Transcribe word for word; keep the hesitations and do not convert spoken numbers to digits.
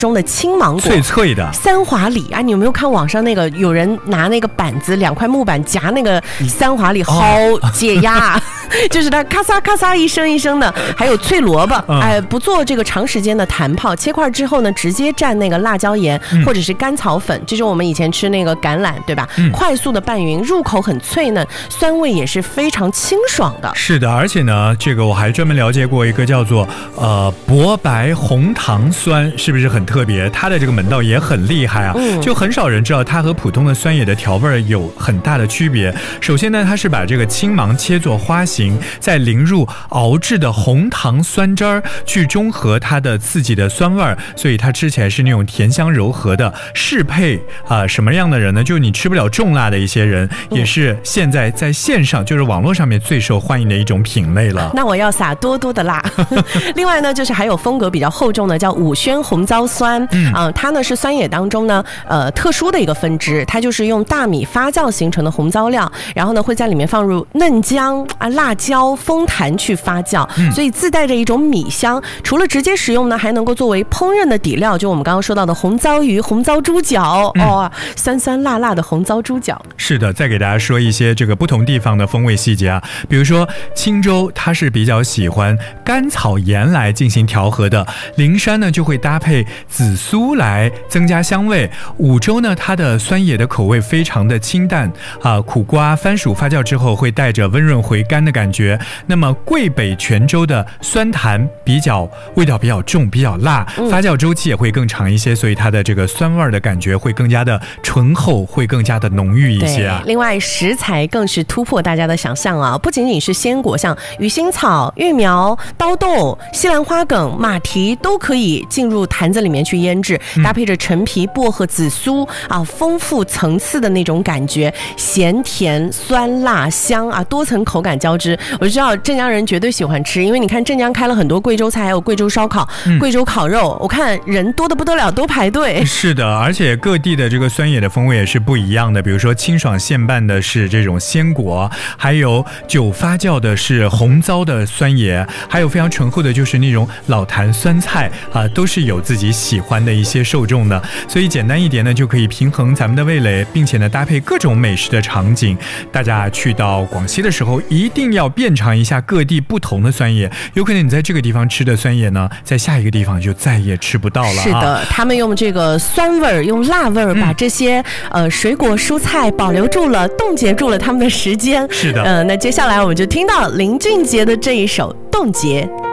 中的青芒果， 脆脆的三华李啊！你有没有看网上那个有人拿那个板子，两块木板夹那个三华李，好解压、哦、就是它咔嚓咔嚓一声一声的。还有脆萝卜，嗯、哎，不做这个长时间的弹泡，切块之后呢，直接蘸那个辣椒盐、嗯、或者是甘草粉，这是我们以前吃那个橄榄，对吧？嗯、快速的拌匀，入口很脆嫩，酸味也是非常清爽的。 是的，而且呢，这个我还专门了解过一个叫做呃博白红糖酸，是不是很特别？它的这个门道也很厉害啊，嗯、就很少人知道它和普通的酸野的调味有很大的区别。首先呢，它是把这个青芒切作花形，再淋入熬制的红糖酸汁儿，去中和它的刺激的酸味，所以它吃起来是那种甜香柔和的，适配啊、呃、什么样的人呢？就是你吃不了重辣的一些人，嗯、也是现在在线上就是网络上面最受欢迎的一种品类了。 那我要撒多多的辣。另外呢，就是还有风格比较厚重的叫五宣红糟酸，嗯、呃，它呢是酸野当中呢呃特殊的一个分支，它就是用大米发酵形成的红糟料，然后呢会在里面放入嫩姜啊、辣椒、枫檀去发酵，嗯、所以自带着一种米香。除了直接食用呢，还能够作为烹饪的底料，就我们刚刚说到的红糟鱼、红糟猪脚，嗯、哦，酸酸辣辣的红糟猪脚。 是的，再给大家说一些这个不同地方的风味细节啊，比如说青州它是比较喜欢甘草盐来进行调和的，灵山呢就会搭配紫苏来增加香味，五州呢它的酸野的口味非常的清淡啊，苦瓜、番薯发酵之后会带着温润回甘的感觉。那么桂北泉州的酸檀比较味道比较重，比较辣，发酵周期也会更长一些，所以它的这个酸味的感觉会更加的醇厚，会更加的浓郁一些啊。 另外食材更是突破大家的想象啊，不仅仅是鲜果，像鱼腥草、玉苗、刀豆、西兰花梗、马蹄都可以进入坛子里面去腌制，搭配着陈皮、薄荷、紫苏啊，丰富层次的那种感觉，咸甜酸辣香啊，多层口感交织。我知道镇江人绝对喜欢吃，因为你看镇江开了很多贵州菜，还有贵州烧烤、嗯、贵州烤肉，我看人多得不得了，都排队。 是的，而且各地的这个酸野的风味也是不一样的，比如说清爽现拌的是这种鲜果，还有久发酵的是红糟的酸野，还有非常醇厚的就是那种老坛酸菜啊，都是有自己喜欢的一些受众的。所以简单一点呢，就可以平衡咱们的味蕾，并且呢搭配各种美食的场景。大家去到广西的时候，一定要遍尝一下各地不同的酸野，有可能你在这个地方吃的酸野呢，在下一个地方就再也吃不到了、啊。 是的，他们用这个酸味儿，用辣味儿，把这些、嗯、呃水果蔬菜保留住了，冻结住了他们的时间。 是的， 嗯、呃，那接下来我们就听到林俊杰的这一首《冻结》。